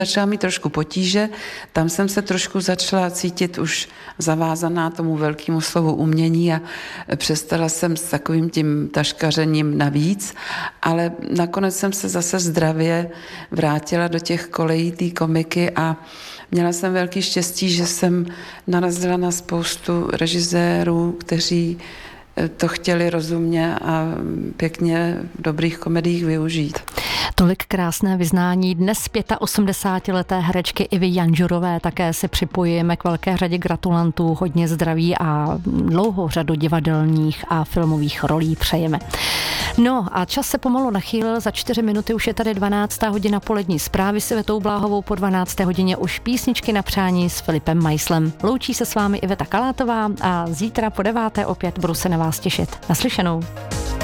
začala mít trošku potíže, tam jsem se trošku začala cítit už zavázaná tomu velkému slovu umění a přestala jsem s takovým tím taškařením navíc, ale nakonec jsem se zase zdravě vrátila do těch kolejí té komiky a měla jsem velký štěstí, že jsem narazila na spoustu režisérů, kteří to chtěli rozumně a pěkně v dobrých komediích využít. Tolik krásné vyznání dnes 85leté herečky Ivy Janžurové. Také se připojujeme k velké řadě gratulantů, hodně zdraví a dlouhou řadu divadelních a filmových rolí přejeme. No a čas se pomalu nachýlil, za 4 minuty už je tady 12. hodina polední zprávy s Ivetou Bláhovou, po 12. hodině už písničky na přání s Filipem Majslem. Loučí se s vámi Iveta Kalátová a zítra po 9. opět budu se na vás těšit. Naslyšenou.